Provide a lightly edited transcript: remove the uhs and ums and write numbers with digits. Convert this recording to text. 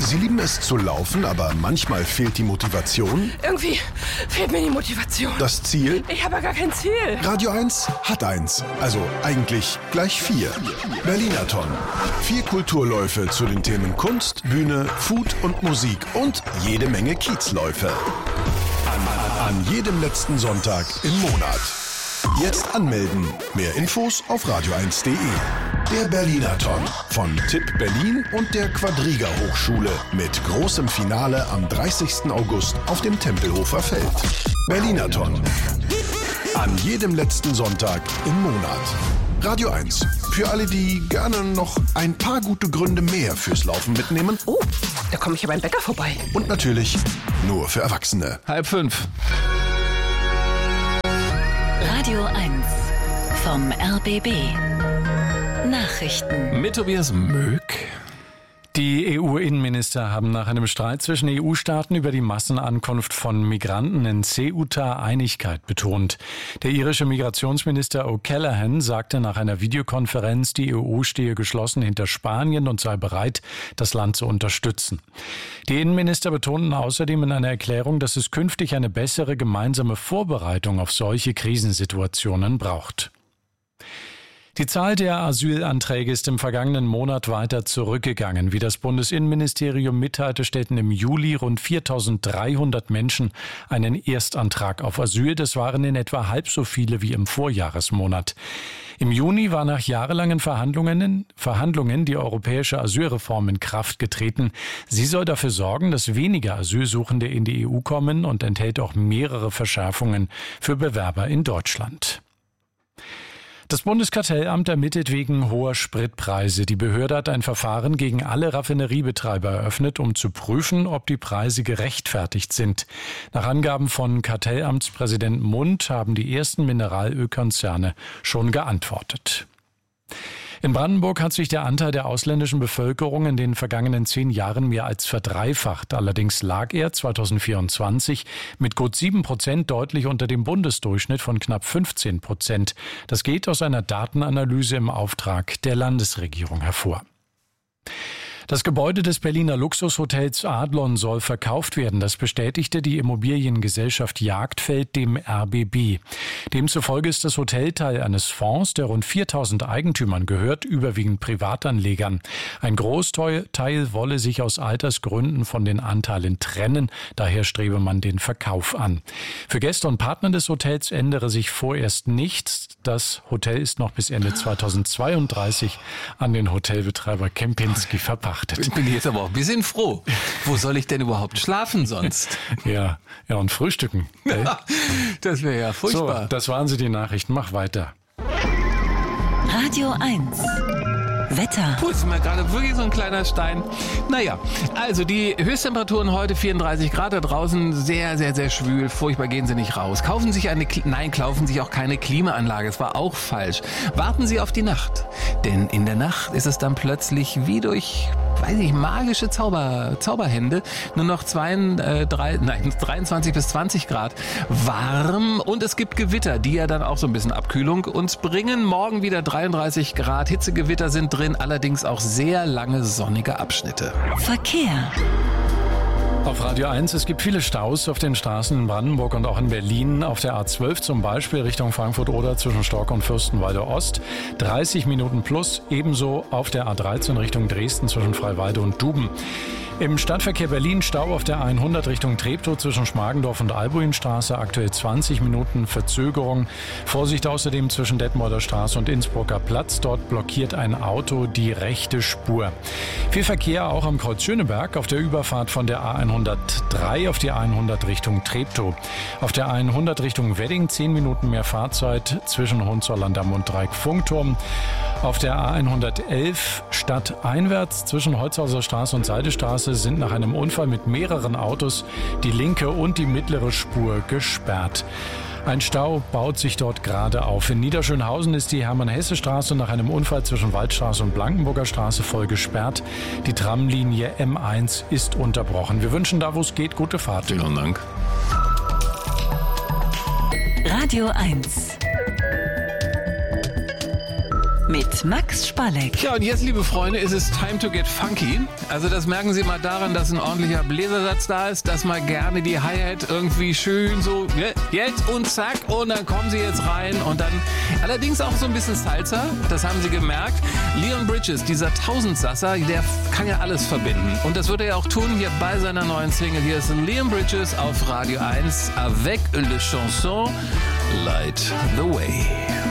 Sie lieben es zu laufen, aber manchmal fehlt die Motivation? Irgendwie fehlt mir die Motivation. Das Ziel? Ich habe ja gar kein Ziel. Radio 1 hat eins. Also eigentlich gleich 4. Berlinathon. 4 Kulturläufe zu den Themen Kunst, Bühne, Food und Musik und jede Menge Kiezläufe. An jedem letzten Sonntag im Monat. Jetzt anmelden. Mehr Infos auf radio1.de. Der Berlinathon von TIP Berlin und der Quadriga Hochschule mit großem Finale am 30. August auf dem Tempelhofer Feld. Berlinathon. An jedem letzten Sonntag im Monat. Radio 1. Für alle, die gerne noch ein paar gute Gründe mehr fürs Laufen mitnehmen. Oh, da komme ich ja beim Bäcker vorbei. Und natürlich nur für Erwachsene. 4:30. Radio 1 vom RBB. Nachrichten. Mit Tobias Möck. Die EU-Innenminister haben nach einem Streit zwischen EU-Staaten über die Massenankunft von Migranten in Ceuta Einigkeit betont. Der irische Migrationsminister O'Callaghan sagte nach einer Videokonferenz, die EU stehe geschlossen hinter Spanien und sei bereit, das Land zu unterstützen. Die Innenminister betonten außerdem in einer Erklärung, dass es künftig eine bessere gemeinsame Vorbereitung auf solche Krisensituationen braucht. Die Zahl der Asylanträge ist im vergangenen Monat weiter zurückgegangen. Wie das Bundesinnenministerium mitteilte, stellten im Juli rund 4.300 Menschen einen Erstantrag auf Asyl. Das waren in etwa halb so viele wie im Vorjahresmonat. Im Juni war nach jahrelangen Verhandlungen die europäische Asylreform in Kraft getreten. Sie soll dafür sorgen, dass weniger Asylsuchende in die EU kommen und enthält auch mehrere Verschärfungen für Bewerber in Deutschland. Das Bundeskartellamt ermittelt wegen hoher Spritpreise. Die Behörde hat ein Verfahren gegen alle Raffineriebetreiber eröffnet, um zu prüfen, ob die Preise gerechtfertigt sind. Nach Angaben von Kartellamtspräsident Mund haben die ersten Mineralölkonzerne schon geantwortet. In Brandenburg hat sich der Anteil der ausländischen Bevölkerung in den vergangenen 10 Jahren mehr als verdreifacht. Allerdings lag er 2024 mit gut 7% deutlich unter dem Bundesdurchschnitt von knapp 15%. Das geht aus einer Datenanalyse im Auftrag der Landesregierung hervor. Das Gebäude des Berliner Luxushotels Adlon soll verkauft werden. Das bestätigte die Immobiliengesellschaft Jagdfeld dem RBB. Demzufolge ist das Hotel Teil eines Fonds, der rund 4.000 Eigentümern gehört, überwiegend Privatanlegern. Ein Großteil wolle sich aus Altersgründen von den Anteilen trennen. Daher strebe man den Verkauf an. Für Gäste und Partner des Hotels ändere sich vorerst nichts. Das Hotel ist noch bis Ende 2032 an den Hotelbetreiber Kempinski verpachtet. Ich bin jetzt aber auch ein bisschen froh. Wo soll ich denn überhaupt schlafen sonst? Ja, und frühstücken. Das wäre ja furchtbar. So, das waren sie, die Nachrichten. Mach weiter. Radio 1 Wetter. Puh, ist mir gerade wirklich so ein kleiner Stein. Naja, also die Höchsttemperaturen heute 34 Grad da draußen, sehr, sehr, sehr schwül. Furchtbar, gehen Sie nicht raus. Kaufen sich auch keine Klimaanlage. Das war auch falsch. Warten Sie auf die Nacht. Denn in der Nacht ist es dann plötzlich wie durch, magische Zauberhände nur noch 23 bis 20 Grad warm. Und es gibt Gewitter, die ja dann auch so ein bisschen Abkühlung uns bringen. Morgen wieder 33 Grad. Hitzegewitter sind drin, allerdings auch sehr lange sonnige Abschnitte. Verkehr. Auf Radio 1, es gibt viele Staus auf den Straßen in Brandenburg und auch in Berlin. Auf der A12 zum Beispiel Richtung Frankfurt-Oder zwischen Stork und Fürstenwalde Ost. 30 Minuten plus, ebenso auf der A13 Richtung Dresden zwischen Freiwalde und Duben. Im Stadtverkehr Berlin Stau auf der A100 Richtung Treptow zwischen Schmargendorf und Albuinstraße, aktuell 20 Minuten Verzögerung. Vorsicht außerdem zwischen Detmolder Straße und Innsbrucker Platz. Dort blockiert ein Auto die rechte Spur. Viel Verkehr auch am Kreuz Schöneberg auf der Überfahrt von der A103 auf die A100 Richtung Treptow. Auf der A100 Richtung Wedding 10 Minuten mehr Fahrzeit zwischen Hohenzollern-Damm und Dreieck-Funkturm. Auf der A111 stadteinwärts zwischen Holzhauser Straße und Seidestraße sind nach einem Unfall mit mehreren Autos die linke und die mittlere Spur gesperrt. Ein Stau baut sich dort gerade auf. In Niederschönhausen ist die Hermann-Hesse-Straße nach einem Unfall zwischen Waldstraße und Blankenburger Straße voll gesperrt. Die Tramlinie M1 ist unterbrochen. Wir wünschen da, wo es geht, gute Fahrt. Vielen Dank. Radio 1 mit Max Spalleck. Ja, und jetzt, liebe Freunde, ist es time to get funky. Also das merken Sie mal daran, dass ein ordentlicher Bläsersatz da ist, dass mal gerne die Hi-Hat irgendwie schön so jetzt und zack und dann kommen Sie jetzt rein und dann allerdings auch so ein bisschen Salsa, das haben Sie gemerkt. Leon Bridges, dieser Tausendsasser, der kann ja alles verbinden und das wird er ja auch tun hier bei seiner neuen Single. Hier ist Leon Bridges auf Radio 1 avec le chanson Light the Way.